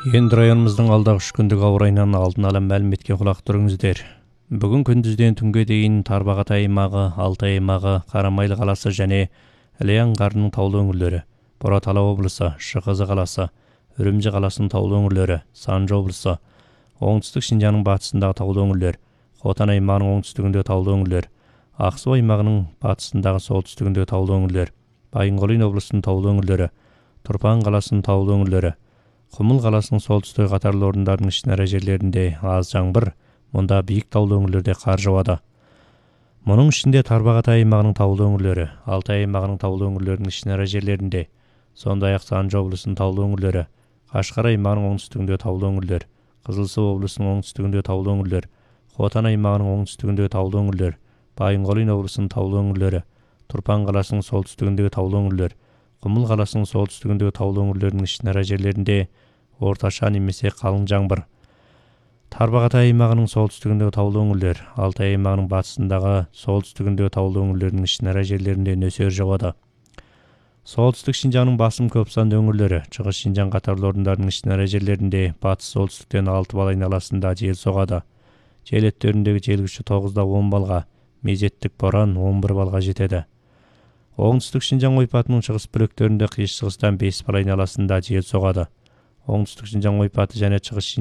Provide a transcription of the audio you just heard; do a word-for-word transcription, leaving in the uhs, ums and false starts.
Енді районымыздың алдағы үш күндік ауа райынан алдын ала мәліметке құлақ түріңіздер. Бүгін күндізден түнге дейін Тарбағатай аймағы, Алтай аймағы, Қарамайлы қаласы және Іле аңғарының таулы өңірлері, Бұратала облысы, Шықызы қаласы, Үрімжі қаласының таулы өңірлері, Санжы облысы, оңтүстік Шинжаңның батысындағы таулы өңірлер, Хотан аймағының оңтүстігінде таулы өңірлер, Ақсу аймағының батысындағы солтүстігінде таулы өңірлер, Байынқолин облысының таулы өңірлері, Тұрпан қаласының таулы өңірлері, Құмыл қаласының солтүстік қатарлы орындардың ішінара жерлерінде аз жаңбыр, мұнда биік таулы өңірлерде қар жауады. Мұның ішінде Тарбағатай аймағының таулы өңірлері, Алтай аймағының таулы өңірлерінің ішінара жерлерінде, сондай-ақ Санжы облысының таулы өңірлері, Қашқар аймағының оңтүстігінде таулы өңірлер, Қызылсу облысының оңтүстігінде таулы өңірлер, Хотан аймағының оңтүстігінде таулы өңірлер, Байынқолин облысының таулы өңірлері, Тұрпан қаласының солтүстігіндегі таулы өңірлер, Құмыл қаласының солтүстігіндегі таулы өңірлерінің ішінара жерлерінде орташа немесе қалың жаңбыр. Тарбағатай аймағының солтүстігіндегі таулы өңірлер, Алтай аймағының батысындағы солтүстігіндегі таулы өңірлерінің ішінара жерлерінде нөсер жауады. Солтүстік Шинжаңның басым көп санды өңірлері, Шығыс Шинжаң қатарлы орындарының ішінара жерлерінде батыс солтүстіктен алты бал айналасында жел соғады. Жел өттеріндегі жел күші тоғыздан он балға, мезеттік боран он бір балға жетеді. Оңтүстік Шинжаң ойпатының шығыс бөліктерінде қиыс шығыстан бес бал айналасында жел соғады. Оңтүстік Шинжаң ойпаты және шығыс